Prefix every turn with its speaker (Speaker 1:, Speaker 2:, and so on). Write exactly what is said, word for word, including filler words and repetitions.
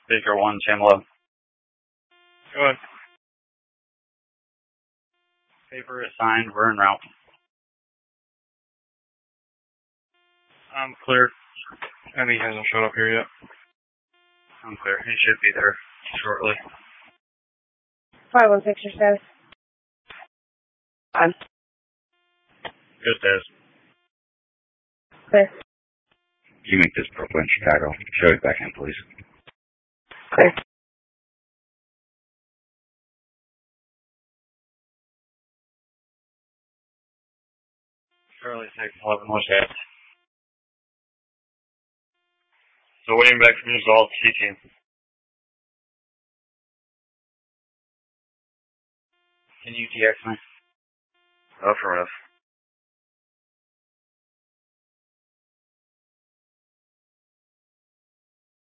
Speaker 1: Baker one, Chamelo.
Speaker 2: Go ahead.
Speaker 1: Paper is signed. We're en route.
Speaker 2: I'm clear. And he hasn't showed up here yet.
Speaker 1: I'm clear. He should be there shortly.
Speaker 3: five one six, your status. Fine.
Speaker 1: Good status.
Speaker 3: Clear.
Speaker 4: You make this Brooklyn, Chicago. Show it back in, please.
Speaker 3: Clear.
Speaker 1: Charlie six, eleven, what's that? So waiting back from results, C team. Can you T X me?
Speaker 5: Affirmative.